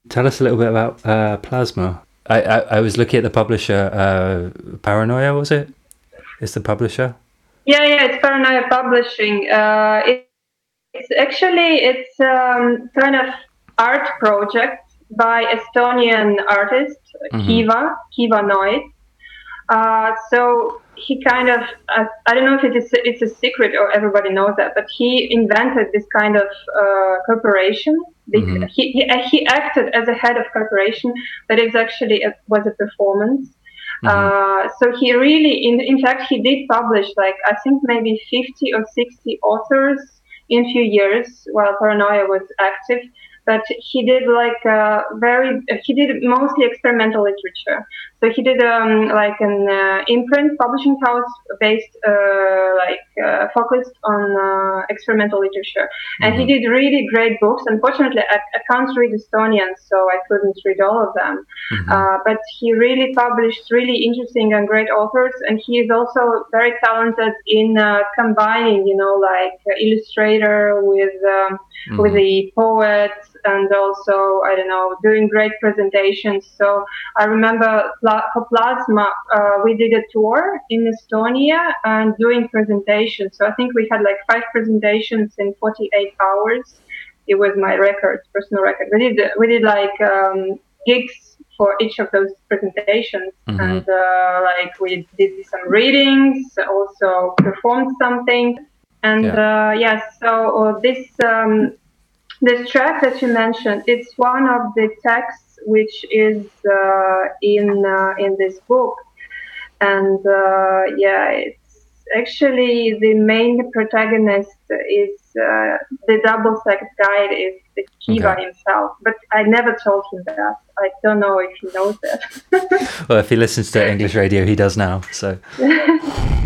Tell us a little bit about Plasma. I was looking at the publisher, Paranoia, was it? Is the publisher? Yeah, it's Paranoia Publishing. It's kind of art project by Estonian artist Kiva Noid. So he kind of, I don't know if it's a secret or everybody knows that, but he invented this kind of corporation. He acted as a head of corporation that is actually was a performance. So he really, in fact, he did publish like I think maybe 50 or 60 authors in few years while Paranoia was active. But he did he did mostly experimental literature. So he did like an imprint publishing house based focused on experimental literature, and he did really great books. Unfortunately, I can't read Estonian, so I couldn't read all of them. But he really published really interesting and great authors, and he is also very talented in combining, illustrator with the poet. And also, I don't know, doing great presentations. So I remember for Plasma, we did a tour in Estonia and doing presentations. So I think we had like 5 presentations in 48 hours. It was my record, personal record. We did like gigs for each of those presentations, and we did some readings, also performed something, and so this track that you mentioned, it's one of the texts which is in this book, and it's actually the main protagonist is the double-sex guide is the Kiva himself, but I never told him that. I don't know if he knows that. Well, if he listens to English radio, he does now. So.